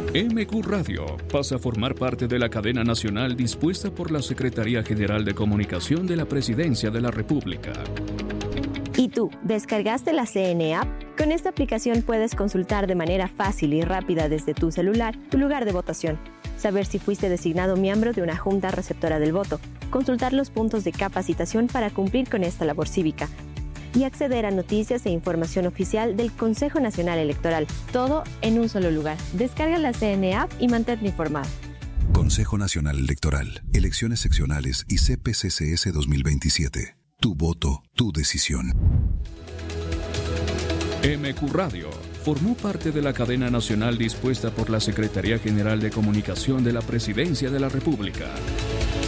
MQ Radio pasa a formar parte de la cadena nacional dispuesta por la Secretaría General de Comunicación de la Presidencia de la República. ¿Y tú, descargaste la CN App? Con esta aplicación puedes consultar de manera fácil y rápida desde tu celular tu lugar de votación, saber si fuiste designado miembro de una junta receptora del voto, consultar los puntos de capacitación para cumplir con esta labor cívica y acceder a noticias e información oficial del Consejo Nacional Electoral, todo en un solo lugar. Descarga la CN App y mantente informado. Consejo Nacional Electoral, Elecciones Seccionales y CPCCS 2027. Tu voto, tu decisión. MQ Radio formó parte de la cadena nacional dispuesta por la Secretaría General de Comunicación de la Presidencia de la República.